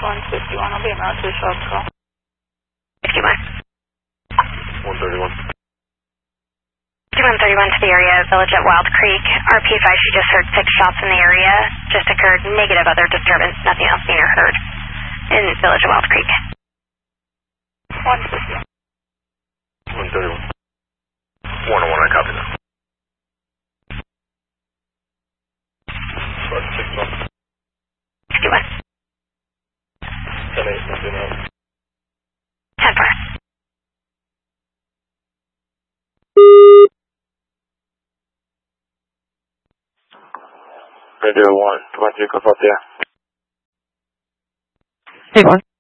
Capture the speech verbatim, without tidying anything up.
one fifty-one, I'll be a military shop call. fifty-one. one thirty-one. fifty-one thirty-one to the area, village at Wild Creek. R P five, she just heard six shots in the area. Just occurred negative other disturbance, nothing else seen or heard in village at Wild Creek. one fifty-one. one thirty-one. one oh one, I copy that. Start six one. fifty-one. ten eight, nothing else. ten four. Radio one, two one three, Coffee. Hey, one.